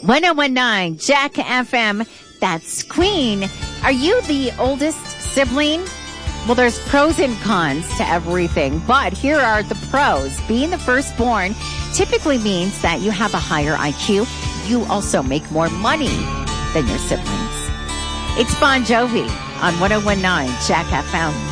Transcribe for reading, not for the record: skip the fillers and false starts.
1019 Jack FM. That's Queen. Are you the oldest sibling? Well, there's pros and cons to everything, but here are the pros. Being the firstborn typically means that you have a higher IQ. You also make more money than your siblings. It's Bon Jovi on 1019 Jack FM.